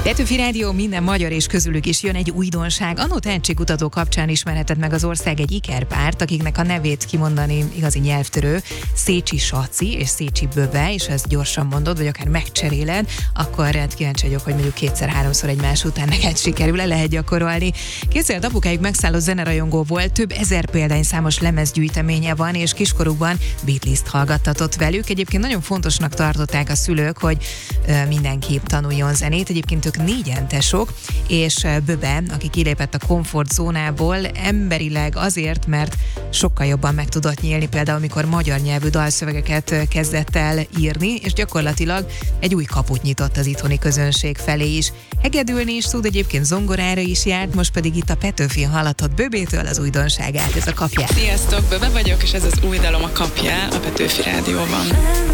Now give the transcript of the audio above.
Petőfi Rádió, minden magyar és közülük is jön egy újdonság. Anno tehetségkutató kapcsán ismerhetett meg az ország egy ikerpárt, akiknek a nevét kimondani igazi nyelvtörő, Szécsi Saci és Szécsi Böbe, és ha ezt gyorsan mondod, vagy akár megcseréled, akkor hát kíváncsi vagyok, hogy mondjuk kétszer-háromszor egymás után neked sikerül-e, lehet gyakorolni. Készült apukájuk megszálló zenerajongó volt, több ezer példányszámos lemezgyűjteménye van, és kiskorukban Beatles-t hallgattatott velük. Egyébként nagyon fontosnak tartották a szülők, hogy mindenki tanuljon zenét. Egyébként ők négyen tesók, és Böbe, aki kilépett a komfortzónából emberileg azért, mert sokkal jobban meg tudott nyílni, például amikor magyar nyelvű dalszövegeket kezdett el írni, és gyakorlatilag egy új kaput nyitott az itthoni közönség felé is. Hegedülni is tud, egyébként zongorára is járt, most pedig itt a Petőfi hallatott Böbétől az újdonságát, ez a Kapja. Sziasztok, Böbe vagyok, és ez az új dalom, a Kapja a Petőfi Rádióban.